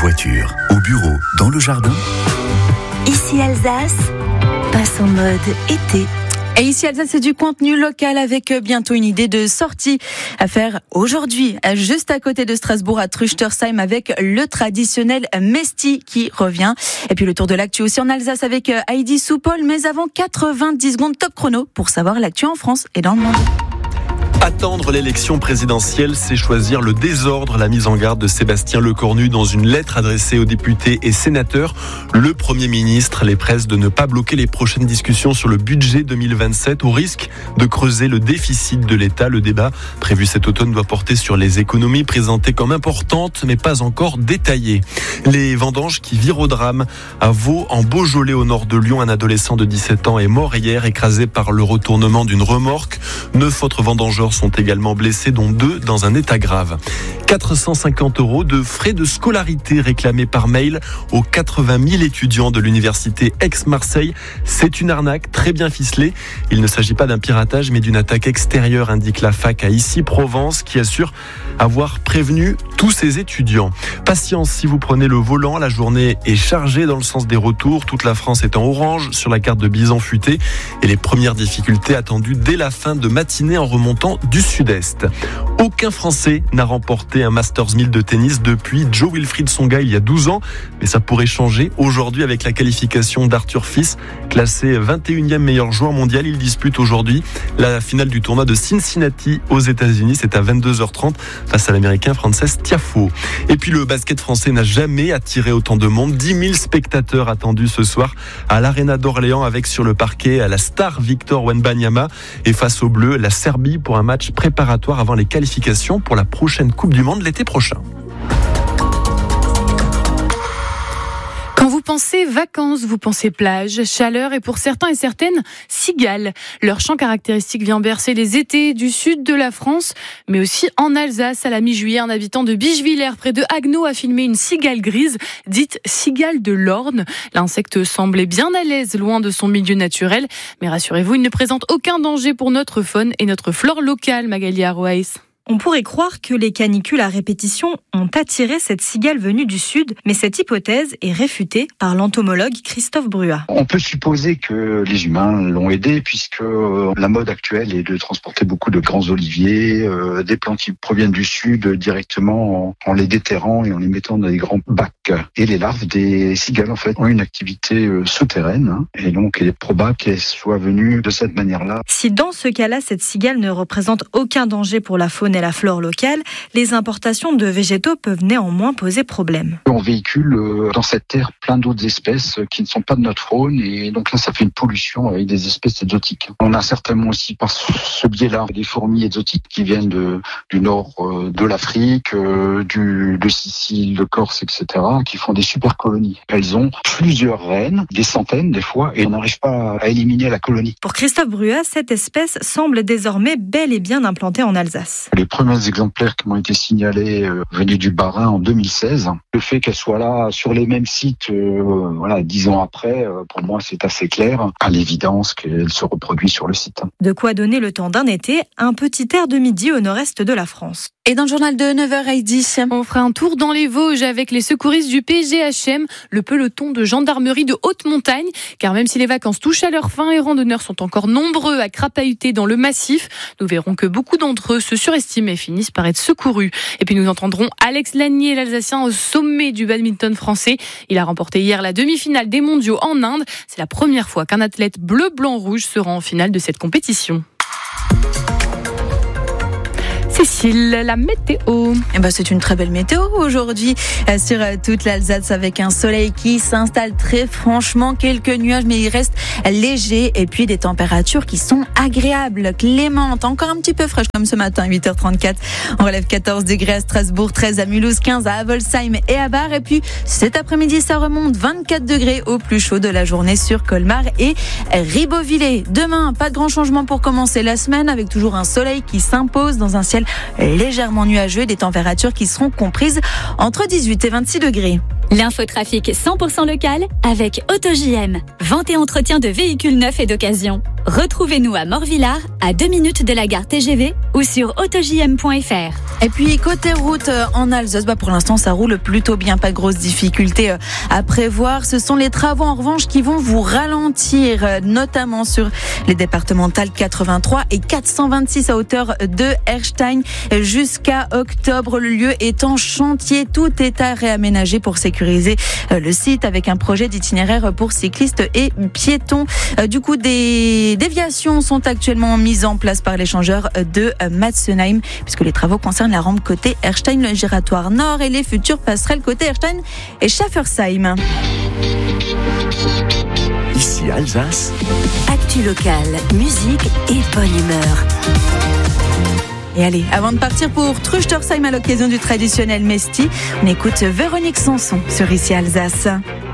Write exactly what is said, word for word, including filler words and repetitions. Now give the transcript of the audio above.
voiture, au bureau, dans le jardin. Ici Alsace, passe en mode été. Et ici Alsace, c'est du contenu local avec bientôt une idée de sortie à faire aujourd'hui, juste à côté de Strasbourg, à Trüchtersheim, avec le traditionnel Mesti qui revient. Et puis le tour de l'actu aussi en Alsace avec Heidi Soupol. Mais avant, quatre-vingt-dix secondes top chrono pour savoir l'actu en France et dans le monde. Attendre l'élection présidentielle, c'est choisir le désordre. La mise en garde de Sébastien Lecornu dans une lettre adressée aux députés et sénateurs. Le Premier ministre les presse de ne pas bloquer les prochaines discussions sur le budget deux mille vingt-sept au risque de creuser le déficit de l'État. Le débat prévu cet automne doit porter sur les économies présentées comme importantes mais pas encore détaillées. Les vendanges qui virent au drame. À Vaux, en Beaujolais au nord de Lyon, un adolescent de dix-sept ans est mort hier écrasé par le retournement d'une remorque. Neuf autres vendangeurs sont également blessés, dont deux dans un état grave. quatre cent cinquante euros de frais de scolarité réclamés par mail aux quatre-vingt mille étudiants de l'université Aix-Marseille. C'est une arnaque très bien ficelée. Il ne s'agit pas d'un piratage mais d'une attaque extérieure, indique la fac à Issy-Provence qui assure avoir prévenu tous ses étudiants. Patience si vous prenez le volant, la journée est chargée dans le sens des retours. Toute la France est en orange sur la carte de Bison Futé et les premières difficultés attendues dès la fin de matinée en remontant du sud-est. Aucun Français n'a remporté un Masters mille de tennis depuis Joe Wilfried Tsonga il y a douze ans, mais ça pourrait changer aujourd'hui avec la qualification d'Arthur Fils, classé vingt et unième meilleur joueur mondial. Il dispute aujourd'hui la finale du tournoi de Cincinnati aux États-Unis. C'est à vingt-deux heures trente face à l'Américain Frances Tiafoe. Et puis le basket français n'a jamais attiré autant de monde. dix mille spectateurs attendus ce soir à l'Arena d'Orléans avec sur le parquet la star Victor Wembanyama et face aux Bleus la Serbie pour un match préparatoire avant les qualifications pour la prochaine Coupe du Monde l'été prochain. Quand vous pensez vacances, vous pensez plage, chaleur et pour certains et certaines, cigales. Leur chant caractéristique vient bercer les étés du sud de la France, mais aussi en Alsace. À la mi-juillet, un habitant de Bischwiller, près de Haguenau, a filmé une cigale grise, dite cigale de l'Orne. L'insecte semblait bien à l'aise, loin de son milieu naturel. Mais rassurez-vous, il ne présente aucun danger pour notre faune et notre flore locale, Magali Aroaïs. On pourrait croire que les canicules à répétition ont attiré cette cigale venue du sud, mais cette hypothèse est réfutée par l'entomologue Christophe Bruat. On peut supposer que les humains l'ont aidé puisque la mode actuelle est de transporter beaucoup de grands oliviers, euh, des plantes qui proviennent du sud directement en, en les déterrant et en les mettant dans des grands bacs. Et les larves des cigales en fait ont une activité euh, souterraine hein, et donc il est probable qu'elles soient venues de cette manière-là. Si dans ce cas-là, cette cigale ne représente aucun danger pour la faune et la flore locale, les importations de végétaux peuvent néanmoins poser problème. On véhicule dans cette terre plein d'autres espèces qui ne sont pas de notre faune et donc là ça fait une pollution avec des espèces exotiques. On a certainement aussi par ce biais-là des fourmis exotiques qui viennent de, du nord de l'Afrique, du, de Sicile, de Corse, et cetera qui font des super colonies. Elles ont plusieurs reines, des centaines des fois et on n'arrive pas à éliminer la colonie. Pour Christophe Bruat, cette espèce semble désormais bel et bien implantée en Alsace. Les premiers exemplaires qui m'ont été signalés euh, venaient du Bas-Rhin en deux mille seize. Le fait qu'elle soit là sur les mêmes sites, euh, voilà, dix ans après, euh, pour moi c'est assez clair, à l'évidence qu'elle se reproduit sur le site. De quoi donner le temps d'un été, un petit air de midi au nord-est de la France. Et dans le journal de neuf heures, Heidi, on fera un tour dans les Vosges avec les secouristes du P G H M, le peloton de gendarmerie de haute montagne. Car même si les vacances touchent à leur fin, les randonneurs sont encore nombreux à crapahuter dans le massif. Nous verrons que beaucoup d'entre eux se surestiment et finissent par être secourus. Et puis nous entendrons Alex Lanier, l'Alsacien, au sommet du badminton français. Il a remporté hier la demi-finale des mondiaux en Inde. C'est la première fois qu'un athlète bleu-blanc-rouge sera en finale de cette compétition. Cécile, la météo. Eh ben, c'est une très belle météo aujourd'hui sur toute l'Alsace avec un soleil qui s'installe très franchement, quelques nuages mais il reste léger et puis des températures qui sont agréables, clémentes, encore un petit peu fraîches comme ce matin, huit heures trente-quatre. On relève quatorze degrés à Strasbourg, treize à Mulhouse, quinze à Avolsheim et à Bar. Et puis cet après-midi, ça remonte vingt-quatre degrés au plus chaud de la journée sur Colmar et Ribeauvillé. Demain, pas de grand changement pour commencer la semaine avec toujours un soleil qui s'impose dans un ciel légèrement nuageux et des températures qui seront comprises entre dix-huit et vingt-six degrés. L'infotrafic cent pour cent local avec AutoJM. Vente et entretien de véhicules neufs et d'occasion. Retrouvez-nous à Morvillard, à deux minutes de la gare T G V ou sur auto j m point f r. Et puis côté route en Alsace, bah pour l'instant ça roule plutôt bien, pas de grosses difficultés à prévoir. Ce sont les travaux en revanche qui vont vous ralentir, notamment sur les départementales quatre-vingt-trois et quatre cent vingt-six à hauteur de Erstein jusqu'à octobre. Le lieu est en chantier, tout est à réaménager pour sécuriser le site avec un projet d'itinéraire pour cyclistes et piétons. Du coup, des déviations sont actuellement mises en place par l'échangeur de Matzenheim puisque les travaux concernent la rampe côté Erstein, le giratoire nord et les futures passerelles côté Erstein et Schaffersheim. Ici Alsace. Actu locale, musique et bonne humeur. Et allez, avant de partir pour Truchtersheim à l'occasion du traditionnel Mesti, on écoute Véronique Sanson sur Ici Alsace.